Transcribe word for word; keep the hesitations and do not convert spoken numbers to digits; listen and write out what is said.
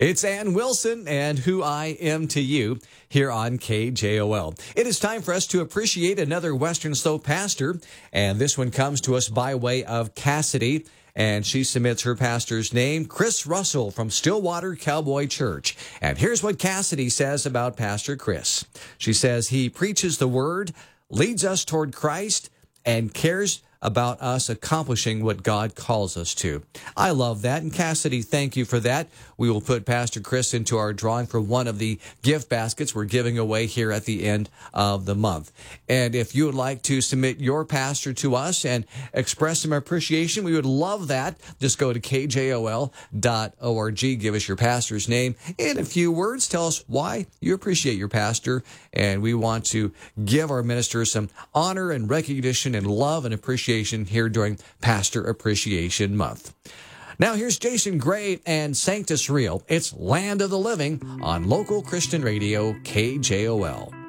It's Ann Wilson and Who I Am to You here on K J O L. It is time for us to appreciate another Western Slope pastor, and this one comes to us by way of Cassidy, and she submits her pastor's name, Chris Russell from Stillwater Cowboy Church. And here's what Cassidy says about Pastor Chris. She says he preaches the word, leads us toward Christ, and cares about us accomplishing what God calls us to. I love that. And Cassidy, thank you for that. We will put Pastor Chris into our drawing for one of the gift baskets we're giving away here at the end of the month. And if you would like to submit your pastor to us and express some appreciation, we would love that. Just go to K J O L dot org. Give us your pastor's name in a few words. Tell us why you appreciate your pastor. And we want to give our ministers some honor and recognition and love and appreciation here during Pastor Appreciation Month. Now here's Jason Gray and Sanctus Real. It's Land of the Living on Local Christian Radio K J O L.